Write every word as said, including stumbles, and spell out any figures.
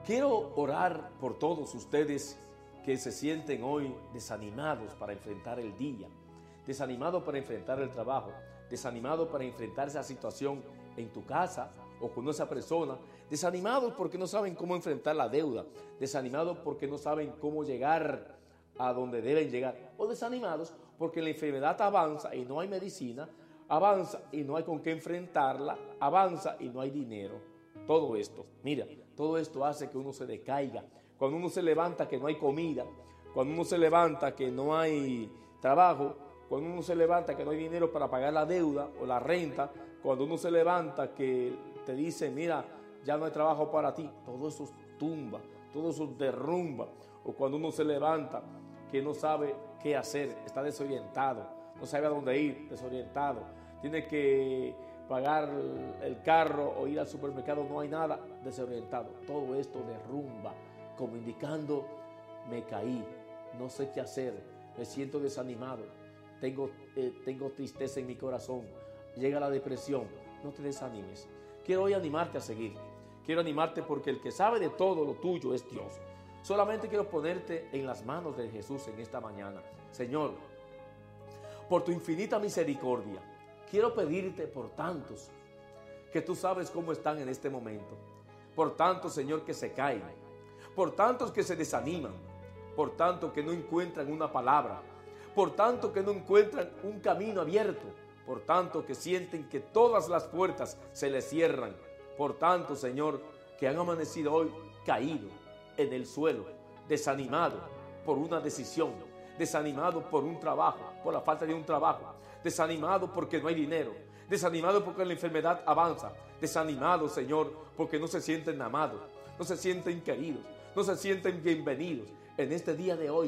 Quiero orar por todos ustedes que se sienten hoy desanimados para enfrentar el día, desanimados para enfrentar el trabajo, desanimados para enfrentar esa situación en tu casa o con esa persona, desanimados porque no saben cómo enfrentar la deuda, desanimados porque no saben cómo llegar a donde deben llegar, o desanimados porque la enfermedad avanza y no hay medicina, avanza y no hay con qué enfrentarla, avanza y no hay dinero. Todo esto, mira, todo esto hace que uno se decaiga. Cuando uno se levanta que no hay comida, cuando uno se levanta que no hay trabajo, cuando uno se levanta que no hay dinero para pagar la deuda o la renta, cuando uno se levanta que te dice, mira, ya no hay trabajo para ti, todo eso tumba, todo eso derrumba. O cuando uno se levanta que no sabe qué hacer, está desorientado, no sabe a dónde ir, desorientado, tiene que pagar el carro o ir al supermercado, no hay nada, desorientado. Todo esto derrumba, como indicando, me caí, no sé qué hacer, me siento desanimado, tengo, eh, tengo tristeza en mi corazón, llega la depresión. No te desanimes. Quiero hoy animarte a seguir. Quiero animarte porque el que sabe de todo lo tuyo es Dios. Solamente quiero ponerte en las manos de Jesús en esta mañana. Señor, por tu infinita misericordia, quiero pedirte por tantos que tú sabes cómo están en este momento. Por tantos, Señor, que se caen. Por tantos que se desaniman. Por tanto que no encuentran una palabra. Por tanto que no encuentran un camino abierto. Por tanto que sienten que todas las puertas se les cierran. Por tanto, Señor, que han amanecido hoy caídos en el suelo, desanimados por una decisión, desanimados por un trabajo, por la falta de un trabajo, desanimados porque no hay dinero, desanimados porque la enfermedad avanza, desanimados, Señor, porque no se sienten amados, no se sienten queridos, no se sienten bienvenidos. En este día de hoy,